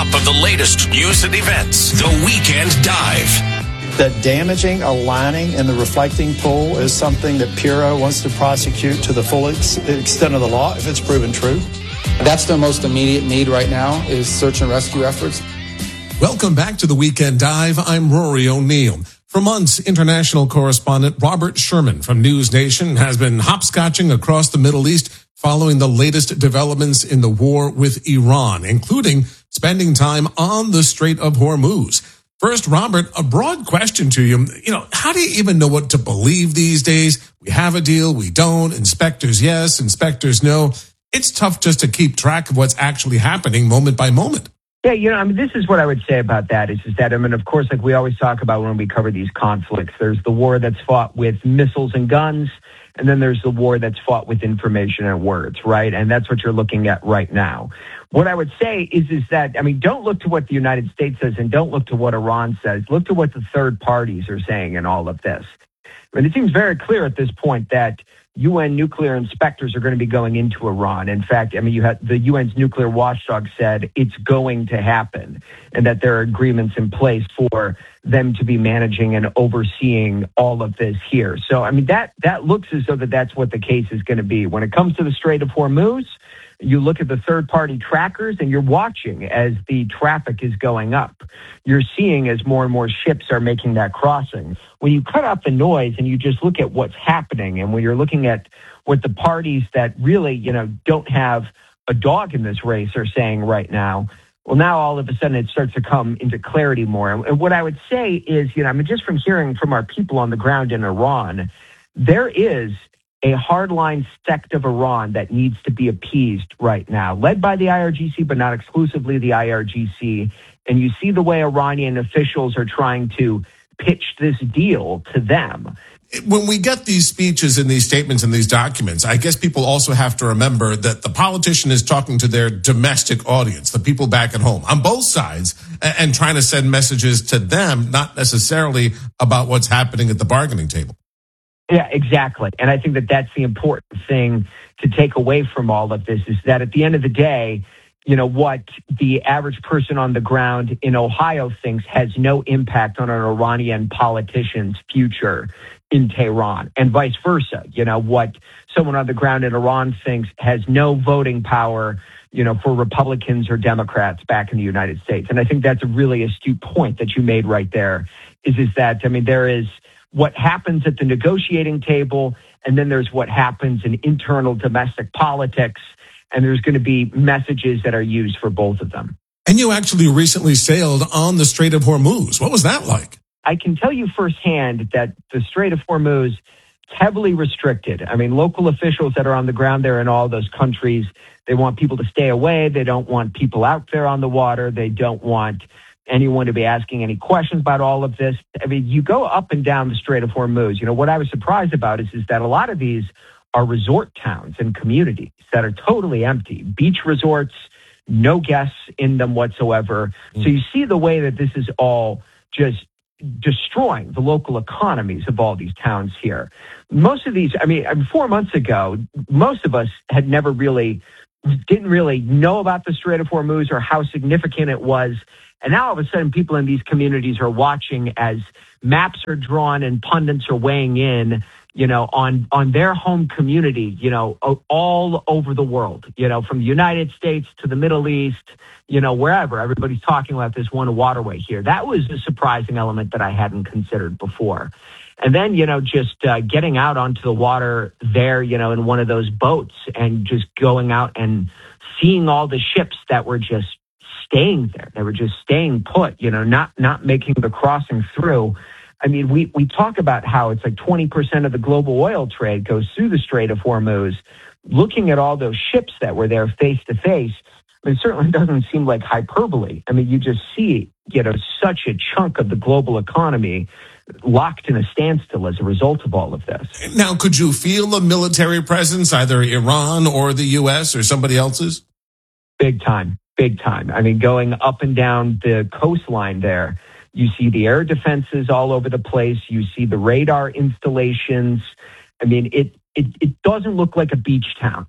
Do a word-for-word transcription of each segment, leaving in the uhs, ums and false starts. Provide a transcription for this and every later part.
top of the latest news and events. The Weekend Dive. That damaging a lining in the reflecting pool is something that Puro wants to prosecute to the full ex- extent of the law if it's proven true. That's their most immediate need right now is search and rescue efforts. Welcome back to the Weekend Dive. I'm Rory O'Neill. For months, international correspondent Robert Sherman from News Nation has been hopscotching across the Middle East following the latest developments in the war with Iran, including spending time on the Strait of Hormuz. First, Robert, a broad question to you. You know, how do you even know what to believe these days? We have a deal, we don't. Inspectors, yes. Inspectors, no. It's tough just to keep track of what's actually happening moment by moment. Yeah, you know, I mean, this is what I would say about that is, is that, I mean, of course, like we always talk about when we cover these conflicts, there's the war that's fought with missiles and guns, and then there's the war that's fought with information and words, right? And that's what you're looking at right now. What I would say is, is that, I mean, don't look to what the United States says and don't look to what Iran says. Look to what the third parties are saying in all of this. I mean, it seems very clear at this point that U N nuclear inspectors are going to be going into Iran. In fact, I mean, you had the U N's nuclear watchdog said it's going to happen and that there are agreements in place for them to be managing and overseeing all of this here. So, I mean, that that looks as though that that's what the case is going to be. When it comes to the Strait of Hormuz, you look at the third-party trackers and you're watching as the traffic is going up. You're seeing as more and more ships are making that crossing. When you cut out the noise and you just look at what's happening, and when you're looking at what the parties that really, you know, don't have a dog in this race are saying right now, well, now all of a sudden it starts to come into clarity more. And what I would say is, you know, I mean, just from hearing from our people on the ground in Iran, there is a hardline sect of Iran that needs to be appeased right now, led by the I R G C, but not exclusively the I R G C. And you see the way Iranian officials are trying to pitch this deal to them. When we get these speeches and these statements and these documents, I guess people also have to remember that the politician is talking to their domestic audience, the people back at home, on both sides, and trying to send messages to them, not necessarily about what's happening at the bargaining table. Yeah, exactly. And I think that that's the important thing to take away from all of this is that at the end of the day, you know, what the average person on the ground in Ohio thinks has no impact on an Iranian politician's future in Tehran and vice versa. You know, what someone on the ground in Iran thinks has no voting power, you know, for Republicans or Democrats back in the United States. And I think that's a really astute point that you made right there is, is that, I mean, there is what happens at the negotiating table, and then there's what happens in internal domestic politics, and there's going to be messages that are used for both of them. And you actually recently sailed on the Strait of Hormuz. What was that like? I can tell you firsthand that the Strait of Hormuz is heavily restricted. I mean, local officials that are on the ground there in all those countries, they want people to stay away. They don't want people out there on the water. They don't want anyone to be asking any questions about all of this. I mean, you go up and down the Strait of Hormuz. You know, what I was surprised about is, is that a lot of these are resort towns and communities that are totally empty. Beach resorts, no guests in them whatsoever. Mm. So you see the way that this is all just destroying the local economies of all these towns here. Most of these, I mean, four months ago, most of us had never really, didn't really know about the Strait of Hormuz or how significant it was. And now all of a sudden people in these communities are watching as maps are drawn and pundits are weighing in, you know, on, on their home community, you know, all over the world, you know, from the United States to the Middle East, you know, wherever. Everybody's talking about this one waterway here. That was a surprising element that I hadn't considered before. And then, you know, just uh, getting out onto the water there, you know, in one of those boats and just going out and seeing all the ships that were just staying there. They were just staying put, you know, not not making the crossing through. I mean, we, we talk about how it's like twenty percent of the global oil trade goes through the Strait of Hormuz. Looking at all those ships that were there face to face, I mean, it certainly doesn't seem like hyperbole. I mean, you just see, you know, such a chunk of the global economy locked in a standstill as a result of all of this. Now, could you feel a military presence, either Iran or the U S or somebody else's? Big time, big time. I mean, going up and down the coastline there, you see the air defenses all over the place. You see the radar installations. I mean, it it, it doesn't look like a beach town.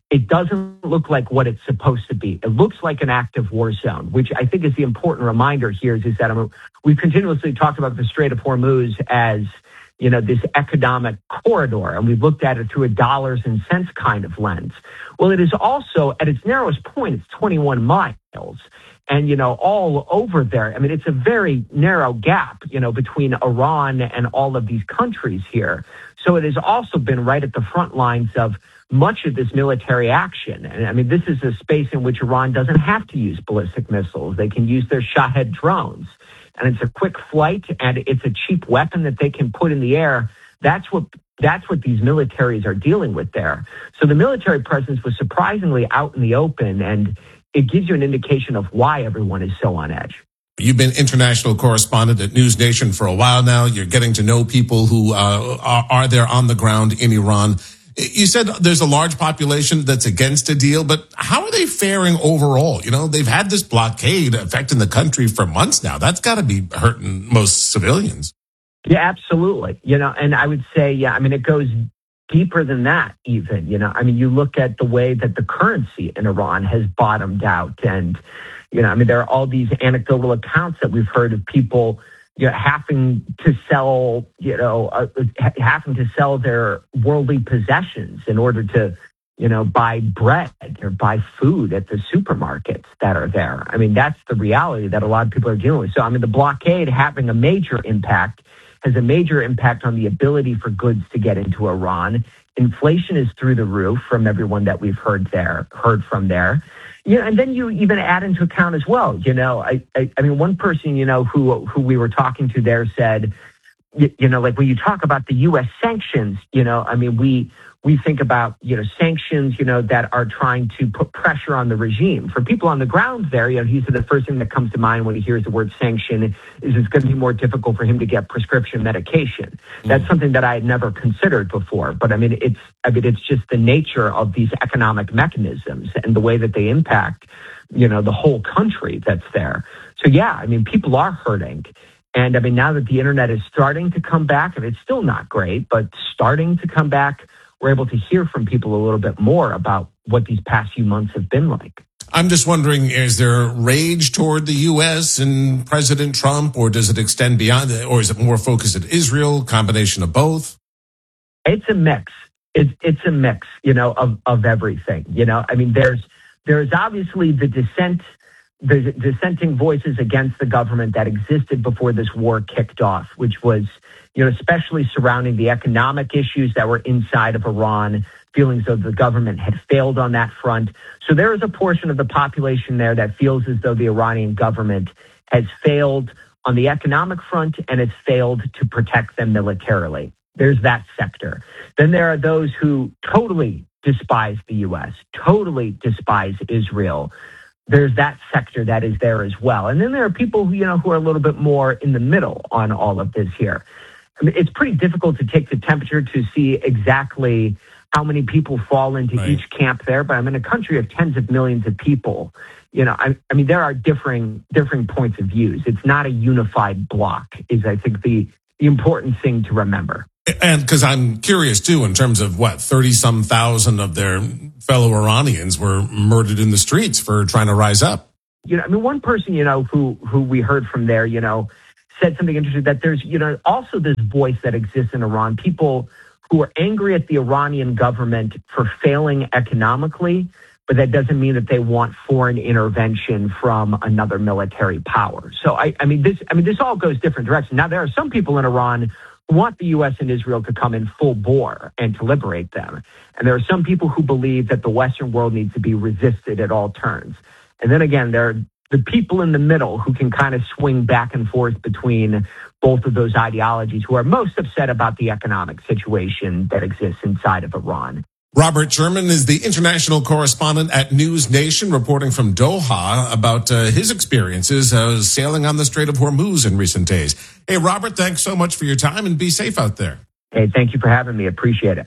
it doesn't look like what it's supposed to be. It looks like an active war zone, which I think is the important reminder here is, is that I mean, we've continuously talked about the Strait of Hormuz as, you know, this economic corridor, and we've looked at it through a dollars and cents kind of lens. Well, it is also, at its narrowest point, it's twenty-one miles. And, you know, all over there, I mean, it's a very narrow gap, you know, between Iran and all of these countries here. So it has also been right at the front lines of much of this military action. And I mean, this is a space in which Iran doesn't have to use ballistic missiles. They can use their Shahed drones. And it's a quick flight, and it's a cheap weapon that they can put in the air. That's what that's what these militaries are dealing with there. So the military presence was surprisingly out in the open, and it gives you an indication of why everyone is so on edge. You've been international correspondent at News Nation for a while now. You're getting to know people who uh, are, are there on the ground in Iran. You said there's a large population that's against a deal, but how are they faring overall? You know, they've had this blockade affecting the country for months now. That's got to be hurting most civilians. Yeah, absolutely. You know, and I would say, yeah, I mean, it goes deeper than that even. You know, I mean, you look at the way that the currency in Iran has bottomed out. And, you know, I mean, there are all these anecdotal accounts that we've heard of people, you know, having to sell, you know, uh, having to sell their worldly possessions in order to, you know, buy bread or buy food at the supermarkets that are there. I mean, that's the reality that a lot of people are dealing with. So, I mean, the blockade having a major impact has a major impact on the ability for goods to get into Iran. Inflation is through the roof from everyone that we've heard there, heard from there. Yeah, and then you even add into account as well, you know, I, I, I mean, one person, you know, who who we were talking to there said, you, you know, like when you talk about the U S sanctions, you know, I mean, we we think about, you know, sanctions, you know, that are trying to put pressure on the regime. For people on the ground there, you know, he said the first thing that comes to mind when he hears the word sanction is it's going to be more difficult for him to get prescription medication. Mm. That's something that I had never considered before. But I mean, it's I mean, it's just the nature of these economic mechanisms and the way that they impact, you know, the whole country that's there. So, yeah, I mean, people are hurting. And I mean, now that the internet is starting to come back, and it's still not great, but starting to come back, we're able to hear from people a little bit more about what these past few months have been like. I'm just wondering, is there rage toward the U S and President Trump, or does it extend beyond that, or is it more focused at Israel, combination of both? It's a mix. It's it's a mix, you know, of, of everything. You know, I mean, there's there's obviously the dissent, the dissenting voices against the government that existed before this war kicked off, which was, you know, especially surrounding the economic issues that were inside of Iran, feelings of the government had failed on that front. So there is a portion of the population there that feels as though the Iranian government has failed on the economic front and has failed to protect them militarily. There's that sector. Then there are those who totally despise the U S, totally despise Israel. There's that sector that is there as well. And then there are people who, you know, who are a little bit more in the middle on all of this here. I mean, it's pretty difficult to take the temperature to see exactly how many people fall into right. each camp there. But I'm in a country of tens of millions of people. You know, I, I mean, there are differing differing points of views. It's not a unified bloc, is I think the, the important thing to remember. And because I'm curious, too, in terms of what, thirty-some thousand of their fellow Iranians were murdered in the streets for trying to rise up. You know, I mean, one person, you know, who who we heard from there, you know, said something interesting, that there's, you know, also this voice that exists in Iran, people who are angry at the Iranian government for failing economically, but that doesn't mean that they want foreign intervention from another military power. So, I, I mean, this I mean, this all goes different directions. Now, there are some people in Iran who want the U S and Israel to come in full bore and to liberate them. And there are some people who believe that the Western world needs to be resisted at all turns. And then again, there are the people in the middle who can kind of swing back and forth between both of those ideologies, who are most upset about the economic situation that exists inside of Iran. Robert Sherman is the international correspondent at News Nation, reporting from Doha about uh, his experiences uh, sailing on the Strait of Hormuz in recent days. Hey, Robert, thanks so much for your time, and be safe out there. Hey, thank you for having me. Appreciate it.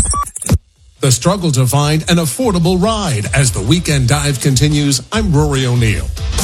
The struggle to find an affordable ride as the Weekend Dive continues. I'm Rory O'Neill.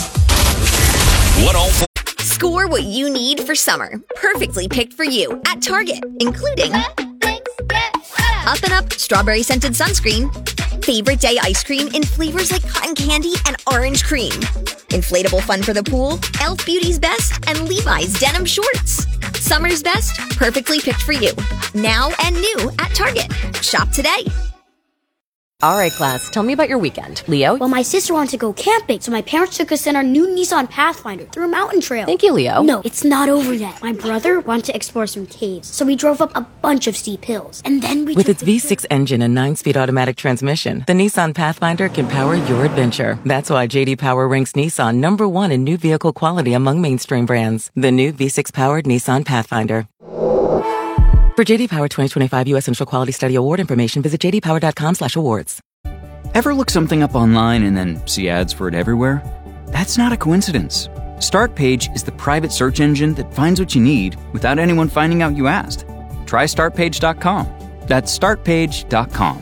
What all for- Score what you need for summer, perfectly picked for you at Target, including Up and Up Strawberry Scented Sunscreen. Favorite Day Ice Cream in flavors like cotton candy and orange cream. Inflatable fun for the pool, e l f Beauty's Best, and Levi's Denim Shorts. Summer's Best, perfectly picked for you. Now and new at Target. Shop today. All right, class, tell me about your weekend. Leo? Well, my sister wanted to go camping, so my parents took us in our new Nissan Pathfinder through a mountain trail. Thank you, Leo. No, it's not over yet. My brother wanted to explore some caves, so we drove up a bunch of steep hills. And then we With took its the V six engine and nine-speed automatic transmission, the Nissan Pathfinder can power your adventure. That's why J D Power ranks Nissan number one in new vehicle quality among mainstream brands. The new V six-powered Nissan Pathfinder. For J D Power twenty twenty-five U S Central Quality Study Award information, visit j d power dot com slash awards. Ever look something up online and then see ads for it everywhere? That's not a coincidence. Startpage is the private search engine that finds what you need without anyone finding out you asked. Try start page dot com. That's start page dot com.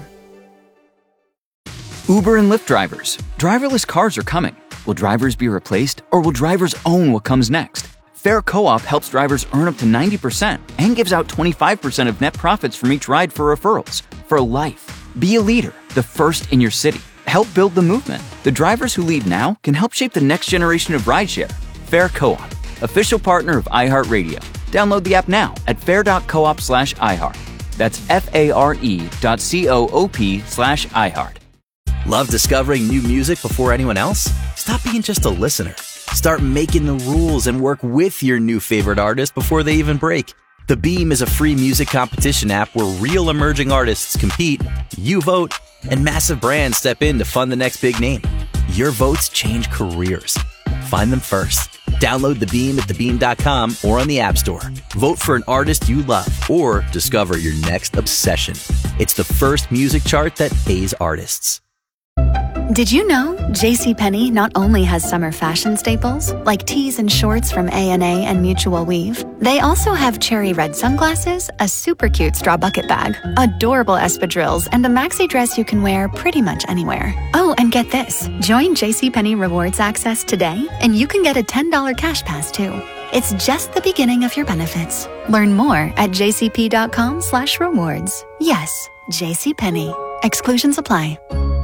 Uber and Lyft drivers. Driverless cars are coming. Will drivers be replaced, or will drivers own what comes next? Fair Co-op helps drivers earn up to ninety percent and gives out twenty-five percent of net profits from each ride for referrals. For life. Be a leader, the first in your city. Help build the movement. The drivers who lead now can help shape the next generation of rideshare. Fair Co-op, official partner of iHeartRadio. Download the app now at fair.coop slash iHeart. That's F-A-R-E dot C-O-O-P slash iHeart. Love discovering new music before anyone else? Stop being just a listener. Start making the rules and work with your new favorite artist before they even break. The Beam is a free music competition app where real emerging artists compete, you vote, and massive brands step in to fund the next big name. Your votes change careers. Find them first. Download The Beam at the beam dot com or on the App Store. Vote for an artist you love or discover your next obsession. It's the first music chart that pays artists. Did you know JCPenney not only has summer fashion staples, like tees and shorts from A and A and Mutual Weave, they also have cherry red sunglasses, a super cute straw bucket bag, adorable espadrilles, and a maxi dress you can wear pretty much anywhere. Oh, and get this. Join JCPenney Rewards Access today, and you can get a ten dollars cash pass, too. It's just the beginning of your benefits. Learn more at jcp.com slash rewards. Yes, JCPenney. Exclusions apply.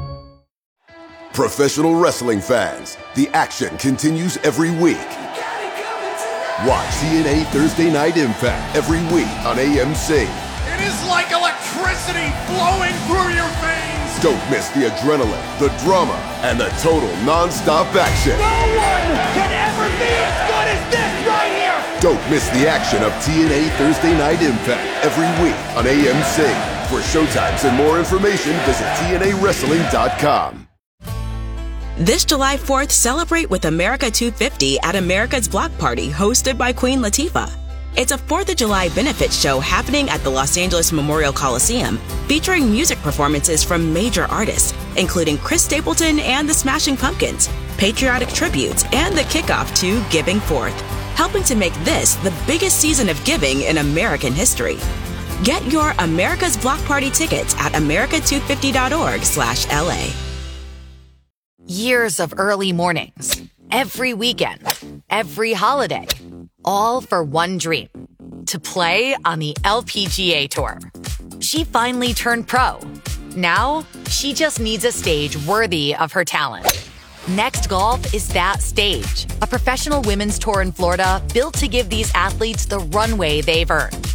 Professional wrestling fans, the action continues every week. Watch T N A Thursday Night Impact every week on A M C. It is like electricity flowing through your veins. Don't miss the adrenaline, the drama, and the total non-stop action. No one can ever be as good as this right here. Don't miss the action of T N A Thursday Night Impact every week on A M C. For showtimes and more information, visit T N A wrestling dot com. This July fourth, celebrate with America two fifty at America's Block Party, hosted by Queen Latifah. It's a fourth of July benefit show happening at the Los Angeles Memorial Coliseum, featuring music performances from major artists, including Chris Stapleton and the Smashing Pumpkins, patriotic tributes, and the kickoff to Giving Forth, helping to make this the biggest season of giving in American history. Get your America's Block Party tickets at america two fifty dot org slash L A. Years of early mornings, every weekend, every holiday, all for one dream, to play on the L P G A Tour. She finally turned pro. Now, she just needs a stage worthy of her talent. Next Golf is that stage, a professional women's tour in Florida built to give these athletes the runway they've earned.